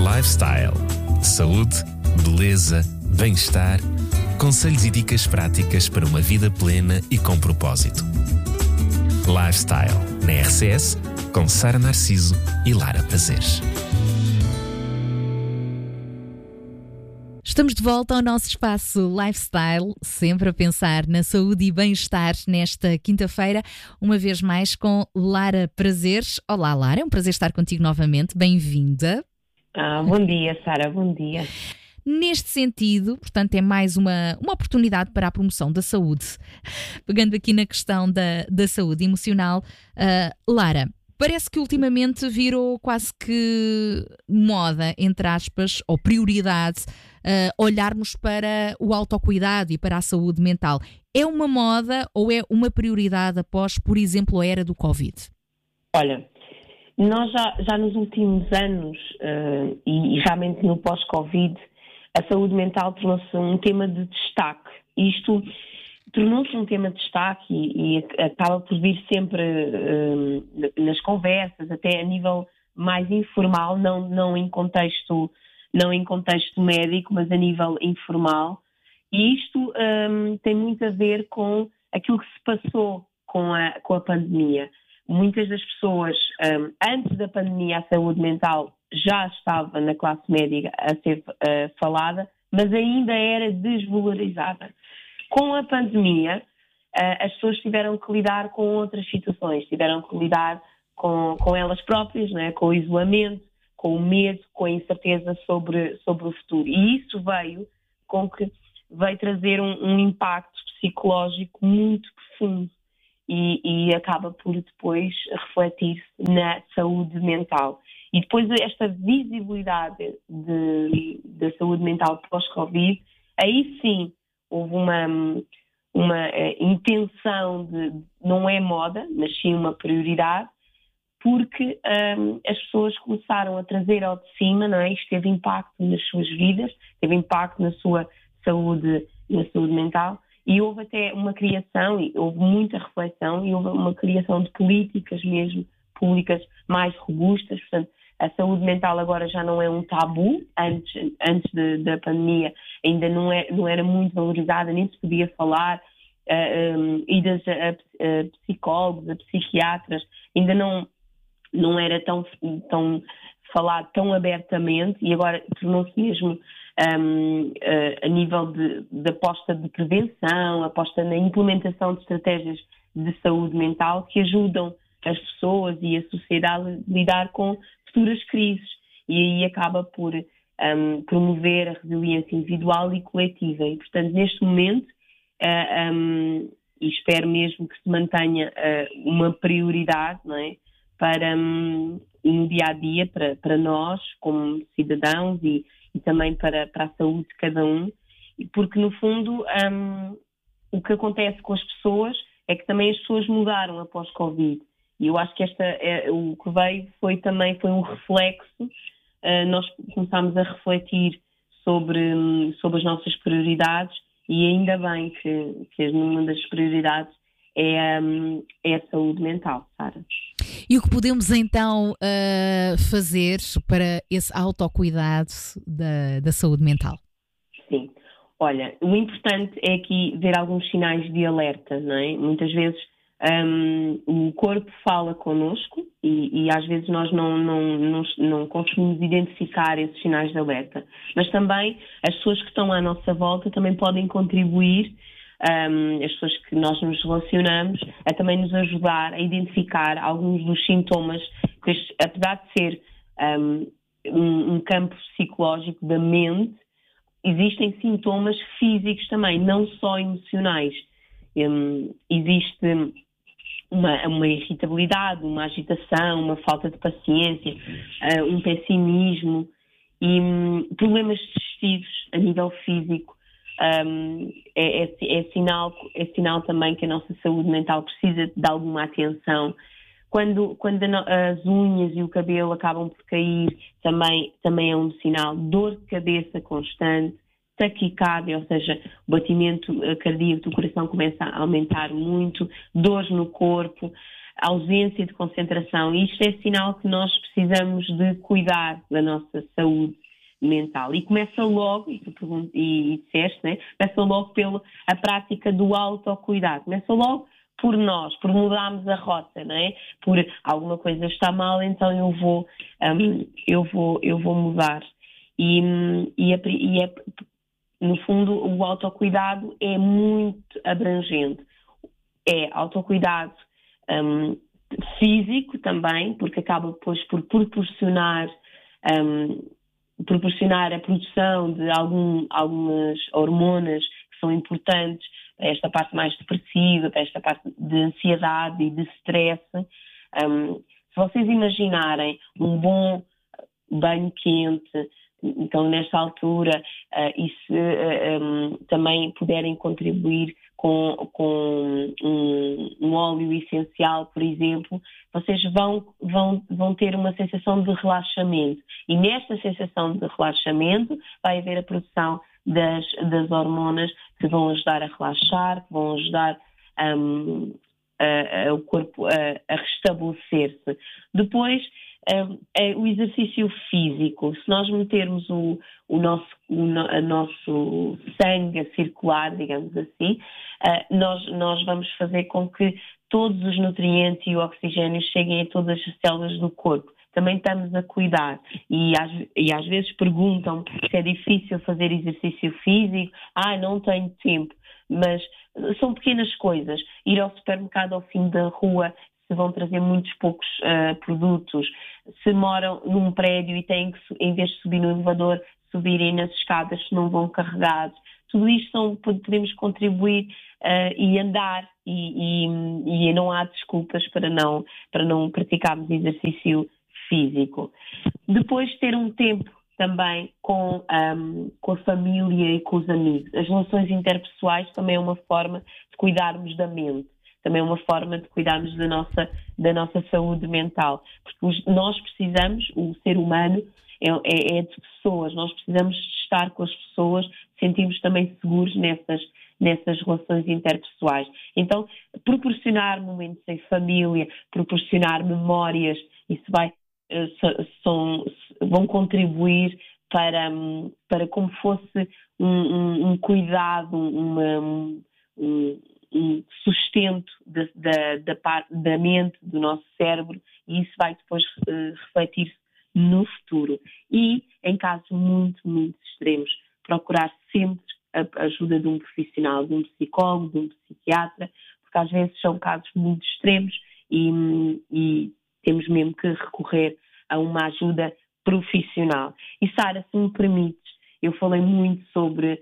Lifestyle. Saúde, beleza, bem-estar. Conselhos e dicas práticas para uma vida plena e com propósito. Lifestyle, na RCS, com Sara Narciso e Lara Prazeres. Estamos de volta ao nosso espaço Lifestyle, sempre a pensar na saúde e bem-estar nesta quinta-feira, uma vez mais com Lara Prazeres. Olá, Lara, é um prazer estar contigo novamente, bem-vinda. Bom dia, Sara, bom dia. Neste sentido, portanto, é mais uma oportunidade para a promoção da saúde. Pegando aqui na questão da saúde emocional, Lara, parece que ultimamente virou quase que moda, entre aspas, ou prioridade, olharmos para o autocuidado e para a saúde mental. É uma moda ou é uma prioridade após, por exemplo, a era do Covid? Olha, nós já nos últimos anos, e realmente no pós-Covid, a saúde mental tornou-se um tema de destaque. Isto tornou-se um tema de destaque e acaba por vir sempre nas conversas, até a nível mais informal, não em contexto médico, mas a nível informal. E isto tem muito a ver com aquilo que se passou com a pandemia. Muitas das pessoas, antes da pandemia, a saúde mental já estava na classe média a ser falada, mas ainda era desvalorizada. Com a pandemia, as pessoas tiveram que lidar com outras situações, tiveram que lidar com elas próprias, né? Com o isolamento, com o medo, com a incerteza sobre o futuro. E isso veio trazer um impacto psicológico muito profundo e acaba por depois refletir-se na saúde mental. E depois esta visibilidade da saúde mental pós-Covid, aí sim houve uma intenção não é moda, mas sim uma prioridade, porque as pessoas começaram a trazer ao de cima, não é? Isto teve impacto nas suas vidas, teve impacto na sua saúde mental, e houve até uma criação, e houve muita reflexão, e houve uma criação de políticas mesmo, públicas mais robustas. Portanto, a saúde mental agora já não é um tabu. Antes da pandemia ainda não era muito valorizada, nem se podia falar, idas a psicólogos, a psiquiatras, ainda não era tão falado tão abertamente, e agora tornou-se mesmo a nível de aposta de prevenção, aposta na implementação de estratégias de saúde mental que ajudam as pessoas e a sociedade a lidar com futuras crises, e aí acaba por promover a resiliência individual e coletiva. E, portanto, neste momento, e espero mesmo que se mantenha uma prioridade, não é? Para no dia-a-dia, para nós, como cidadãos, e também para a saúde de cada um, porque, no fundo, o que acontece com as pessoas é que também as pessoas mudaram após Covid. E eu acho que o que veio foi um reflexo. Nós começámos a refletir sobre as nossas prioridades, e ainda bem que uma das prioridades é a saúde mental, Sara. E o que podemos então fazer para esse autocuidado da saúde mental? Sim. Olha, o importante é aqui ver alguns sinais de alerta, não é? Muitas vezes o corpo fala connosco e às vezes nós não conseguimos identificar esses sinais de alerta. Mas também as pessoas que estão à nossa volta também podem contribuir, as pessoas que nós nos relacionamos, a também nos ajudar a identificar alguns dos sintomas, que apesar de ser um campo psicológico da mente, existem sintomas físicos também, não só emocionais. Existe uma irritabilidade, uma agitação, uma falta de paciência, um pessimismo e problemas digestivos a nível físico. É sinal também que a nossa saúde mental precisa de alguma atenção. Quando as unhas e o cabelo acabam por cair, também é um sinal. Dor de cabeça constante, taquicardia, ou seja, o batimento cardíaco do coração começa a aumentar muito, dores no corpo, ausência de concentração. E isto é sinal que nós precisamos de cuidar da nossa saúde mental. E começa logo, e disseste, né? Começa logo pela a prática do autocuidado. Começa logo por nós, por mudarmos a rota, não é? Por alguma coisa está mal, então eu vou mudar. E no fundo, o autocuidado é muito abrangente. É autocuidado físico também, porque acaba depois por proporcionar a produção de algumas hormonas que são importantes para esta parte mais depressiva, para esta parte de ansiedade e de stress. Se vocês imaginarem um bom banho quente, então nesta altura, e se também puderem contribuir com um óleo essencial, por exemplo, vocês vão ter uma sensação de relaxamento. E nesta sensação de relaxamento vai haver a produção das hormonas que vão ajudar a relaxar, que vão ajudar o corpo a restabelecer-se. Depois, o exercício físico. Se nós metermos o nosso sangue a circular, digamos assim, nós vamos fazer com que todos os nutrientes e o oxigênio cheguem a todas as células do corpo. Também estamos a cuidar. E às vezes perguntam se é difícil fazer exercício físico. Não tenho tempo. Mas são pequenas coisas. Ir ao supermercado ao fim da rua, se vão trazer muitos poucos produtos, se moram num prédio e têm que, em vez de subir no elevador, subirem nas escadas, se não vão carregados. Tudo isto podemos contribuir e andar e não há desculpas para não praticarmos exercício físico. Depois ter um tempo também com a família e com os amigos. As relações interpessoais também é uma forma de cuidarmos da mente. Também é uma forma de cuidarmos da nossa saúde mental. Porque nós precisamos, o ser humano é de pessoas, nós precisamos estar com as pessoas, sentirmos também seguros nessas relações interpessoais. Então, proporcionar momentos em família, proporcionar memórias, isso vão contribuir para como fosse um cuidado, um sustento da mente, do nosso cérebro, e isso vai depois refletir-se no futuro. E, em casos muito, muito extremos, procurar sempre a ajuda de um profissional, de um psicólogo, de um psiquiatra, porque às vezes são casos muito extremos e temos mesmo que recorrer a uma ajuda profissional. E Sara, se me permites, eu falei muito sobre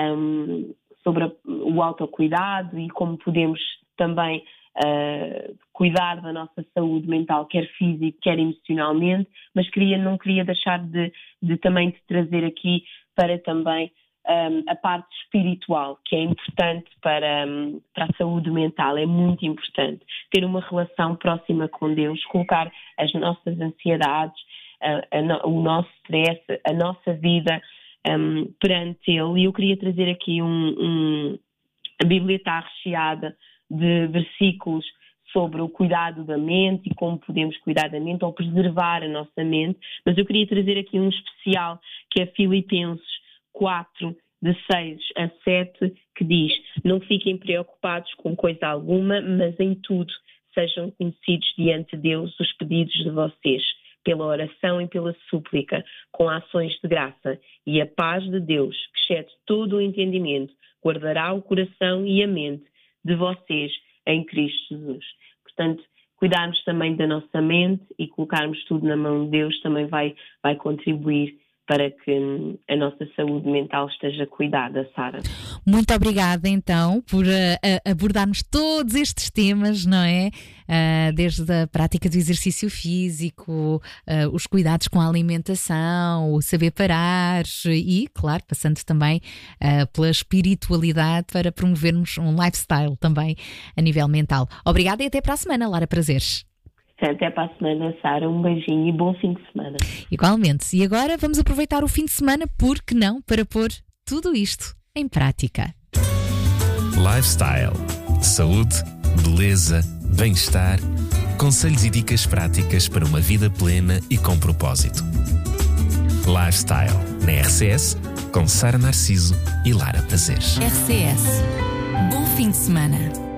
o autocuidado e como podemos também cuidar da nossa saúde mental, quer física, quer emocionalmente, mas não queria deixar de também te trazer aqui para também a parte espiritual, que é importante para a saúde mental. É muito importante ter uma relação próxima com Deus, colocar as nossas ansiedades, o nosso stress, a nossa vida perante Ele. E eu queria trazer aqui a Bíblia está recheada de versículos sobre o cuidado da mente e como podemos cuidar da mente ou preservar a nossa mente, mas eu queria trazer aqui um especial que é Filipenses 4, de 6 a 7, que diz: não fiquem preocupados com coisa alguma, mas em tudo sejam conhecidos diante de Deus os pedidos de vocês, pela oração e pela súplica, com ações de graça, e a paz de Deus, que excede todo o entendimento, guardará o coração e a mente de vocês em Cristo Jesus. Portanto, cuidarmos também da nossa mente e colocarmos tudo na mão de Deus também vai contribuir para que a nossa saúde mental esteja cuidada, Sara. Muito obrigada, então, por abordarmos todos estes temas, não é? Desde a prática do exercício físico, os cuidados com a alimentação, o saber parar e, claro, passando também pela espiritualidade para promovermos um lifestyle também a nível mental. Obrigada e até para a semana, Lara Prazeres. Até para a semana, Sara. Um beijinho e bom fim de semana. Igualmente. E agora vamos aproveitar o fim de semana, por que não, para pôr tudo isto em prática. Lifestyle. Saúde, beleza, bem-estar. Conselhos e dicas práticas para uma vida plena e com propósito. Lifestyle, na RCS, com Sara Narciso e Lara Prazeres. RCS. Bom fim de semana.